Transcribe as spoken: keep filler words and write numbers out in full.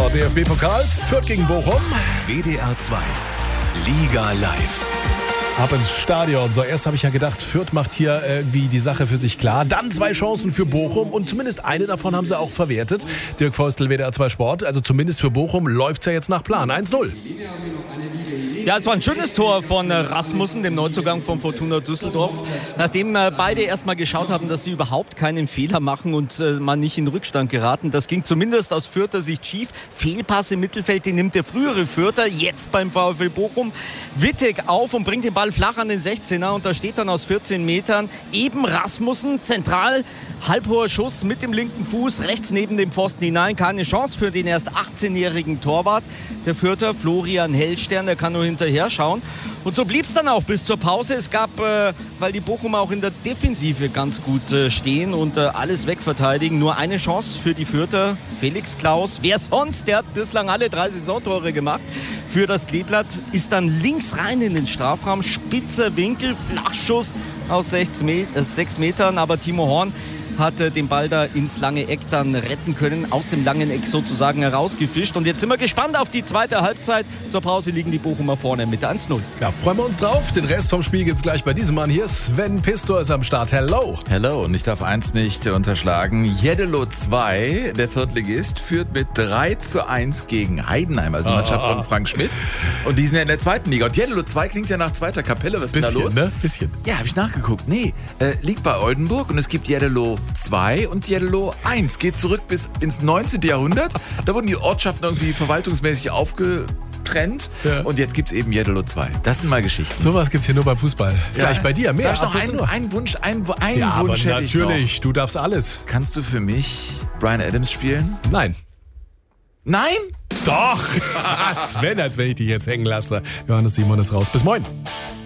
D F B-Pokal, Fürth gegen Bochum. W D R zwei, Liga live. Ab ins Stadion. So, erst habe ich ja gedacht, Fürth macht hier irgendwie die Sache für sich klar. Dann zwei Chancen für Bochum und zumindest eine davon haben sie auch verwertet. Dirk Feustel, W D R zwei Sport. Also zumindest für Bochum läuft es ja jetzt nach Plan. eins null. Ja, es war ein schönes Tor von Rasmussen, dem Neuzugang von Fortuna Düsseldorf. Nachdem beide erstmal geschaut haben, dass sie überhaupt keinen Fehler machen und äh, man nicht in Rückstand geraten. Das ging zumindest aus Fürther Sicht schief. Fehlpass im Mittelfeld, den nimmt der frühere Fürther, jetzt beim VfL Bochum. Wittek auf und bringt den Ball flach an den sechzehner und da steht dann aus vierzehn Metern eben Rasmussen, zentral, halbhoher Schuss mit dem linken Fuß, rechts neben dem Pfosten hinein. Keine Chance für den erst achtzehnjährigen Torwart. Der Fürther, Florian Hellstern, der kann nur hinterher schauen. Und so blieb es dann auch bis zur Pause. Es gab, äh, weil die Bochumer auch in der Defensive ganz gut äh, stehen und äh, alles wegverteidigen, nur eine Chance für die Fürther, Felix Klaus. Wer sonst? Der hat bislang alle drei Saisontore gemacht. Für das Kleeblatt ist dann links rein in den Strafraum, spitzer Winkel, Flachschuss aus sechs Metern, aber Timo Horn hat den Ball da ins lange Eck dann retten können, aus dem langen Eck sozusagen herausgefischt. Und jetzt sind wir gespannt auf die zweite Halbzeit. Zur Pause liegen die Bochumer vorne mit eins null. Ja, freuen wir uns drauf. Den Rest vom Spiel gibt's gleich bei diesem Mann hier. Sven Pistor ist am Start. Hello. Hello. Und ich darf eins nicht unterschlagen. Jeddelo zwei, der Viertligist, führt mit drei zu eins gegen Heidenheim, also die Mannschaft von Frank Schmidt. Und die sind ja in der zweiten Liga. Und Jeddelo zwei klingt ja nach zweiter Kapelle. Was ist denn da los? Ne? Bisschen. Ja, habe ich nachgeguckt. Nee, äh, liegt bei Oldenburg und es gibt Jeddelo zwei und Jeddelo eins. Geht zurück bis ins neunzehnten Jahrhundert. Da wurden die Ortschaften irgendwie verwaltungsmäßig aufgetrennt. Ja. Und jetzt gibt es eben Jeddelo zwei. Das sind mal Geschichten. Sowas gibt es hier nur beim Fußball. Ja. Gleich bei dir. Mehr. Darf ich noch einen, einen Wunsch, einen, einen ja, Wunsch aber hätte ich noch. natürlich, du darfst alles. Kannst du für mich Bryan Adams spielen? Nein. Nein? Doch. Sven, als wenn ich dich jetzt hängen lasse. Johannes Simon ist raus. Bis morgen.